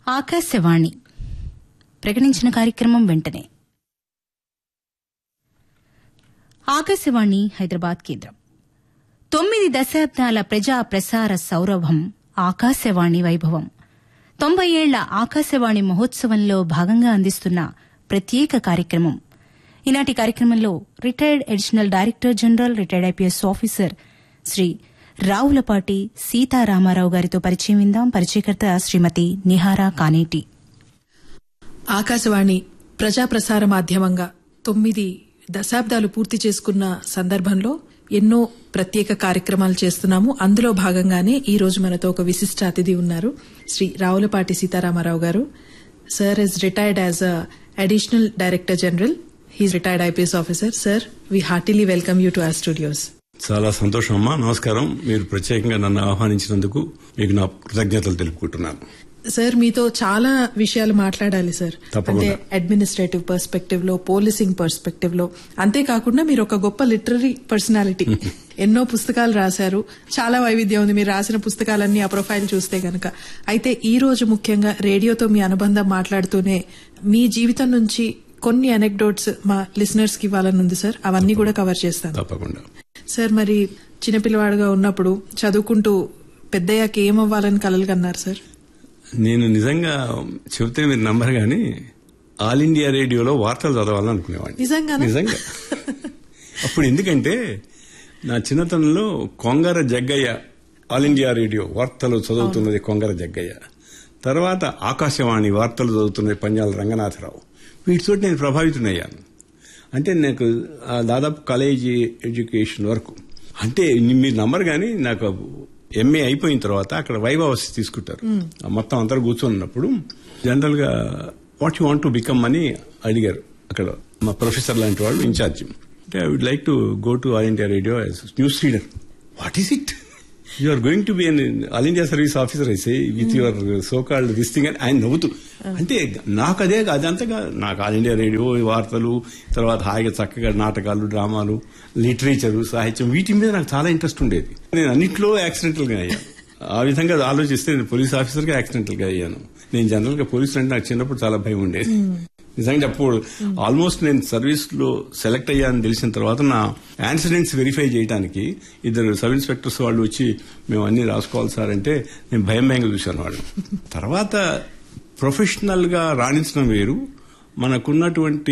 ఆకాశవాణి ప్రకటించిన కార్యక్రమం వెంటనే. ఆకాశవాణి హైదరాబాద్ కేంద్రం 9 దశాబ్దాల ప్రజా ప్రసార సౌరభం ఆకాశవాణి వైభవం. 90 ఏళ్ల ఆకాశవాణి మహోత్సవంలో భాగంగా అందిస్తున్న ప్రత్యేక కార్యక్రమం. ఈనాటి కార్యక్రమంలో retired additional director general, retired IPS officer Shri Ravulapati Sitarama Rao గారితో పరిచయం విందాం. పరిచయకర్త శ్రీమతి నిహారా కానేటి. ఆకాశవాణి ప్రజా ప్రసార మాధ్యమంగా 9 దశాబ్దాలు పూర్తి చేసుకున్న సందర్భంలో ఎన్నో ప్రత్యేక కార్యక్రమాలు చేస్తున్నాము. అందులో భాగంగానే ఈ రోజు మనతో ఒక విశిష్ట అతిథి ఉన్నారు, శ్రీ రావులపాటి సీతారామారావు గారు. Sir is retired as additional director general. He's retired IPS officer. Sir, we heartily welcome you to our studios. చాలా సంతోషం అమ్మా. నమస్కారం. మీరు ప్రత్యేకంగా నన్ను ఆహ్వానించినందుకు మీకు నా కృతజ్ఞతలు తెలుపుకుంటున్నాను. సార్, మీతో చాలా విషయాలు మాట్లాడాలి సార్. అంటే అడ్మినిస్ట్రేటివ్ పర్స్పెక్టివ్ లో, పోలీసింగ్ పర్స్పెక్టివ్ లో, అంతేకాకుండా మీరు ఒక గొప్ప లిటరరీ పర్సనాలిటీ. ఎన్నో పుస్తకాలు రాశారు, చాలా వైవిధ్యం ఉంది మీరు రాసిన పుస్తకాలన్నీ ఆ ప్రొఫైల్ చూస్తే గనక. అయితే ఈ రోజు ముఖ్యంగా రేడియోతో మీ అనుబంధం మాట్లాడుతూనే మీ జీవితం నుంచి కొన్ని అనెక్డోట్స్ మా లిసనర్స్ కి ఇవ్వాలని ఉంది సార్. అవన్నీ కూడా కవర్ చేస్తాను తప్పకుండా. సార్, మరి చిన్నపిల్లవాడుగా ఉన్నప్పుడు చదువుకుంటూ పెద్దయ్యాక ఏమవ్వాలని కలలు కన్నారు సార్? నేను నిజంగా చెబితే మీరు నంబర్ గానీ ఆల్ ఇండియా రేడియోలో వార్తలు చదవాలని అనుకునేవాడిని. నిజంగా అప్పుడు ఎందుకంటే నా చిన్నతనంలో Kongara Jaggayya all India radio వార్తలు చదువుతున్నది కొంగర జగ్గయ్య, తర్వాత ఆకాశవాణి వార్తలు చదువుతున్నది పంజాల రంగనాథరావు. వీటితో నేను ప్రభావితునయ్యాను. అంటే నాకు దాదాపు కాలేజీ ఎడ్యుకేషన్ వరకు, అంటే మీరు నంబర్ గానీ నాకు ఎంఏ అయిపోయిన తర్వాత అక్కడ వైభావస్ తీసుకుంటారు. మొత్తం అందరూ కూర్చొన్నప్పుడు జనరల్ గా what you want to become అని అడిగారు అక్కడ మా ప్రొఫెసర్ లాంటి వాళ్ళు ఇన్ఛార్జ్. అంటే I would like to go to all India radio as news reader. What is it? You are going to be an all India service officer I say with your so called this thing అని ఆయన నవ్వుతూ. అంటే నాకు అదంతగా నాకు all India radio వార్తలు, తర్వాత హాయిగా చక్కగా నాటకాలు, డ్రామాలు, లిటరేచరు, సాహిత్యం, వీటి మీద నాకు చాలా ఇంట్రెస్ట్ ఉండేది. నేను అన్నింటిలో యాక్సిడెంటల్ గా అయ్యాను. ఆ విధంగా ఆలోచిస్తే నేను పోలీస్ ఆఫీసర్ గా యాక్సిడెంటల్ గా అయ్యాను. నేను జనరల్ గా పోలీసు అంటే నాకు చిన్నప్పుడు చాలా భయం ఉండేది. నిజంగా అప్పుడు ఆల్మోస్ట్ నేను సర్వీస్ లో సెలెక్ట్ అయ్యానని తెలిసిన తర్వాత నా యాక్సిడెంట్స్ వెరిఫై చేయడానికి 2 సబ్ ఇన్స్పెక్టర్స్ వాళ్ళు వచ్చి మేము అన్ని రాసుకోవాలి సార్ అంటే నేను భయంగా చూశాను వాళ్ళు. తర్వాత ప్రొఫెషనల్ గా రాణించడం వేరు, మనకున్నటువంటి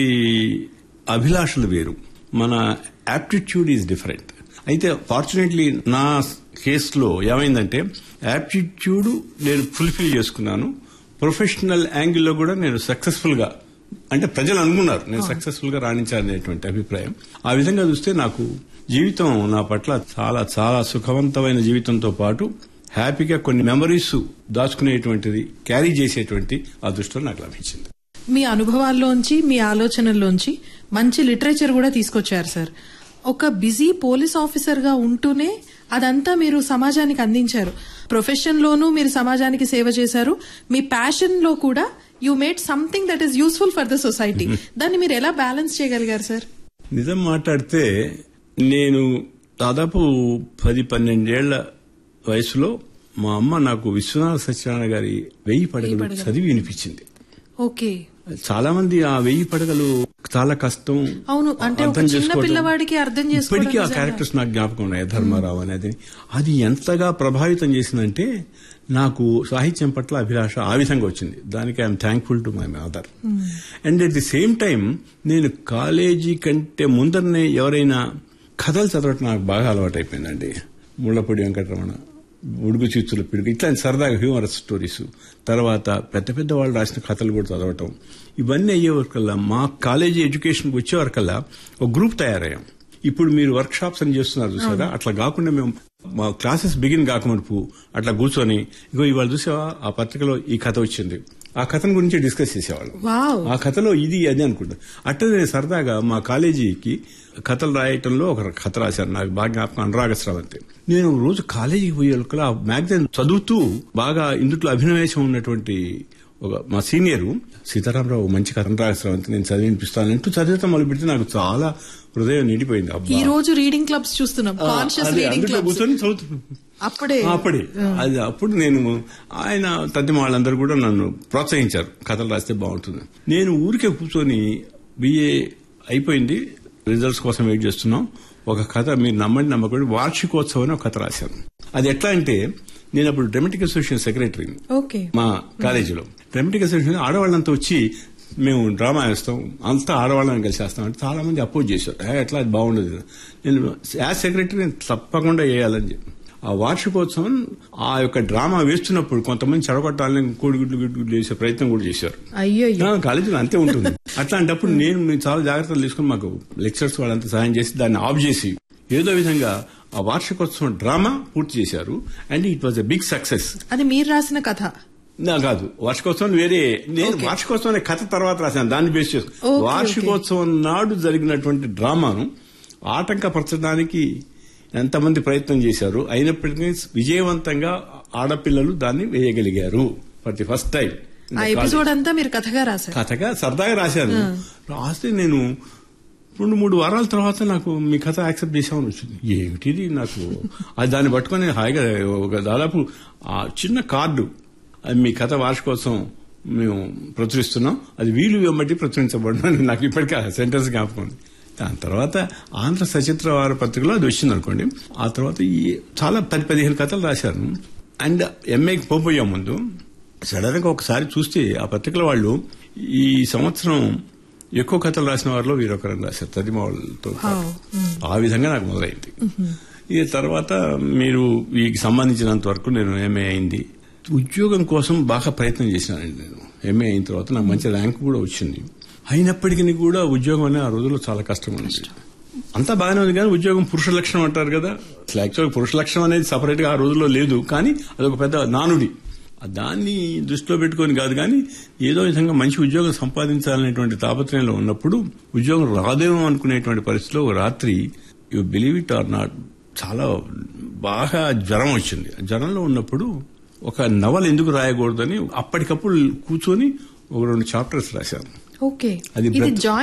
అభిలాషలు వేరు, మన యాప్టిట్యూడ్ ఈజ్ డిఫరెంట్. అయితే ఫార్చునేట్లీ నా కేసులో ఏమైందంటే యాప్టిట్యూడ్ నేను ఫుల్ఫిల్ చేసుకున్నాను, ప్రొఫెషనల్ యాంగిల్లో కూడా నేను సక్సెస్ఫుల్ గా, అంటే ప్రజలు అనుకున్నారు నేను సక్సెస్ఫుల్ గా రాణించాలనేటువంటి అభిప్రాయం. ఆ విధంగా చూస్తే నాకు జీవితం నా పట్ల చాలా చాలా సుఖవంతమైన జీవితంతో పాటు హ్యాపీగా కొన్ని మెమరీస్ దాచుకునేటువంటిది, క్యారీ చేసేటువంటి అదృష్టం నాకు లభించింది. మీ అనుభవాల్లోంచి, మీ ఆలోచనల్లోంచి మంచి లిటరేచర్ కూడా తీసుకొచ్చారు సార్. ఒక బిజీ పోలీస్ ఆఫీసర్ గా ఉంటూనే అదంతా మీరు సమాజానికి అందించారు. ప్రొఫెషన్ లోనూ మీరు సమాజానికి సేవ చేశారు, మీ ప్యాషన్ లో కూడా you made something that is useful for the society. దాన్ని మీరు ఎలా బ్యాలెన్స్ చేయగలిగారు సార్? నిజం మాట్లాడితే నేను దాదాపు 10-12 ఏళ్ల వయసులో మా అమ్మ నాకు విశ్వనాథ సత్యనారాయణ గారి 1000 పడగలు చదివి వినిపించింది. ఓకే. చాలా మంది ఆ 1000 పడగలు చాలా కష్టం, అవును, అంటే అర్థం పిల్లవాడికి అర్థం చేసుకోవడం. ఇప్పటికీ ఆ క్యారెక్టర్స్ నాకు జ్ఞాపకం ఉన్నాయి. ధర్మారావు అనేది అది ఎంతగా ప్రభావితం చేసిందంటే నాకు సాహిత్యం పట్ల అభిలాష ఆ విధంగా వచ్చింది. దానికి I'm thankful to my mother. And at the same time నేను కాలేజీ కంటే ముందరనే ఎవరైనా కథలు చదవటం నాకు బాగా అలవాటు అయిపోయిందండి. ముళ్లపూడి వెంకటరమణ, ఉడుగు చిచ్చుల పిడుగు, ఇట్లాంటి సరదాగా హ్యూమరస్ స్టోరీస్, తర్వాత పెద్ద పెద్ద వాళ్ళు రాసిన కథలు కూడా చదవటం, ఇవన్నీ అయ్యేవరకల్లా మా కాలేజీ ఎడ్యుకేషన్కి వచ్చేవరకల్లా ఒక గ్రూప్ తయారయ్యాం. ఇప్పుడు మీరు వర్క్ షాప్స్ అని చేస్తున్నారు చూసారా, అట్లా కాకుండా మేము మా క్లాసెస్ బిగిన్ కాకమునుపు అట్లా కూర్చొని ఇగో ఇవాళ చూసావా ఆ పత్రికలో ఈ కథ వచ్చింది, ఆ కథను గురించి డిస్కస్ చేసేవాళ్ళం. ఆ కథలో ఇది అది అనుకుంటా. అట్లా నేను సరదాగా మా కాలేజీకి కథలు రాయటంలో ఒక కథ రాశాను, నాకు బాగా జ్ఞాపకం, అనురాగ స్రవంతి. నేను రోజు కాలేజీకి పోయే ఆ మ్యాగజైన్ చదువుతూ బాగా ఇందులో అభినవేశం ఉన్నటువంటి మా సీనియరు సీతారామరావు మంచి కథ రాస్తామంటే నేను చదివినిపిస్తానంటూ చదివితే మొదలు పెడితే నాకు చాలా హృదయం నిండిపోయింది. ఈ రోజు రీడింగ్ క్లబ్స్ చూస్తున్నాం, కూర్చొని చదువుతున్నాం. అప్పుడే అది అప్పుడు నేను ఆయన తద్దిమ వాళ్ళందరూ కూడా నన్ను ప్రోత్సహించారు, కథలు రాస్తే బాగుంటుంది. నేను ఊరికే కూర్చొని బిఏ అయిపోయింది, రిజల్ట్స్ కోసం వెయిట్ చేస్తున్నాం. ఒక కథ మీరు నమ్మండి నమ్మకండి, వార్షికోత్సవం ఒక కథ రాశాను. అది ఎట్లా అంటే నేను అప్పుడు డ్రామాటిక్ అసోసియేషన్ సెక్రటరీ మా కాలేజీలో. డ్రామాటిక్ అసోసియేషన్ ఆడవాళ్ళంతా వచ్చి మేము డ్రామా వేస్తాం, అంతా ఆడవాళ్ళని కలిసి వేస్తాం అంటే చాలా మంది అపోజ్ చేశారు. ఎట్లా అది బాగుండదు, నేను యాజ్ సెక్రటరీ నేను తప్పకుండా వేయాలని చెప్పి ఆ వార్షికోత్సవం ఆ యొక్క డ్రామా వేస్తున్నప్పుడు కొంతమంది చెడగొట్టాలని కోడిగుడ్లు గిడ్లు చేసే ప్రయత్నం కూడా చేశారు. కాలేజీలో అంతే ఉంటుంది. అట్లాంటప్పుడు నేను చాలా జాగ్రత్తలు తీసుకుని మాకు లెక్చరర్స్ వాళ్ళంతా సహాయం చేసి దాన్ని ఆఫ్ చేసి ఏదో విధంగా ఆ వార్షికోత్సవం డ్రామా పూర్తి చేశారు. And it was a big success. అది మీరు రాసిన కథ కాదు, వార్షికోత్సవం వేరే. నేను వార్షికోత్సవం అనే కథ తర్వాత రాశాను, దాన్ని బేస్ చేసుకుని వార్షికోత్సవం నాడు జరిగినటువంటి డ్రామాను ఆటంకపరచడానికి ఎంతమంది ప్రయత్నం చేశారు, అయినప్పటికీ విజయవంతంగా ఆడపిల్లలు దాన్ని వేయగలిగారు for the first time. Episode అంతా మీరు కథగా సరదాగా రాశాను. రాస్తే నేను 2-3 వారాల తర్వాత నాకు మీ కథ యాక్సెప్ట్ చేసామని వచ్చింది. ఏమిటిది నాకు అది దాన్ని పట్టుకుని హాయిగా ఒక దాదాపు ఆ చిన్న కార్డు, అది మీ కథ వార్షికోత్సవం మేము ప్రచురిస్తున్నాం, అది వీలు వెంబడి ప్రచురించబడిన నాకు ఇప్పటికే సెంటెన్స్ జ్ఞాపకం. దాని తర్వాత ఆంధ్ర సచిత్ర వార పత్రికలో అది వచ్చింది అనుకోండి. ఆ తర్వాత చాలా 10-15 కథలు రాశాను. అండ్ ఎంఏకి పోయే ముందు సడన్ గా ఒకసారి చూస్తే ఆ పత్రికల వాళ్ళు ఈ సంవత్సరం ఎక్కువ కథలు రాసిన వారిలో వీరొకరని రాశారు, తదిమ వాళ్ళతో. ఆ విధంగా నాకు మొదలైంది. ఈ తర్వాత మీరు వీటికి సంబంధించినంత వరకు నేను ఎంఏ అయింది. ఉద్యోగం కోసం బాగా ప్రయత్నం చేసినానండి. నేను ఎంఏ అయిన తర్వాత నాకు మంచి ర్యాంక్ కూడా వచ్చింది. అయినప్పటికీ కూడా ఉద్యోగం అనేది ఆ రోజుల్లో చాలా కష్టం ఉంది. అంతా బాగానే ఉంది కానీ ఉద్యోగం పురుష లక్షణం అంటారు కదా. అసలు యాక్చువల్గా పురుష లక్షణం అనేది సపరేట్ గా ఆ రోజుల్లో లేదు, కానీ అదొక పెద్ద నానుడి. దాన్ని దృష్టిలో పెట్టుకొని కాదు, కానీ ఏదో విధంగా మంచి ఉద్యోగం సంపాదించాలనేటువంటి తాపత్రయంలో ఉన్నప్పుడు ఉద్యోగం రాదేమో అనుకునేటువంటి పరిస్థితిలో రాత్రి, you believe it or not, చాలా బాగా జ్వరం వచ్చింది. జ్వరంలో ఉన్నప్పుడు ఒక నవల ఎందుకు రాయకూడదని అప్పటికప్పుడు కూర్చొని 1-2 చాప్టర్స్ రాశాను. అది